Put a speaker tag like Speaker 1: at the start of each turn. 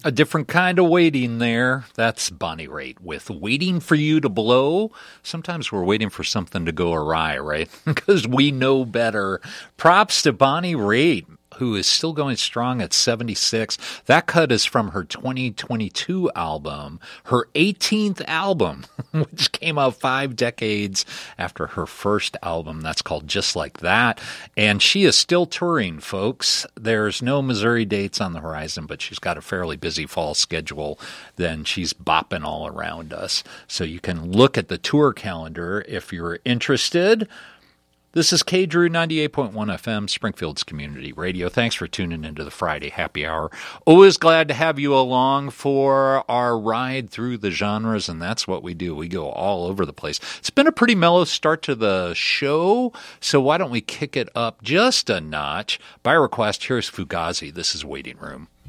Speaker 1: A different kind of waiting there. That's Bonnie Raitt with Waiting for You to Blow. Sometimes we're waiting for something to go awry, right? Because we know better. Props to Bonnie Raitt, who is still going strong at 76. That cut is from her 2022 album, her 18th album, which came out 5 decades after her first album. That's called Just Like That. And she is still touring, folks. There's no Missouri dates on the horizon, but she's got a fairly busy fall schedule. Then she's bopping all around us. So you can look at the tour calendar if you're interested. This is KDRU 98.1 FM, Springfield's Community Radio. Thanks for tuning into the Friday Happy Hour. Always glad to have you along for our ride through the genres, and that's what we do. We go all over the place. It's been a pretty mellow start to the show, so why don't we kick it up just a notch? By request, here's Fugazi. This is Waiting Room.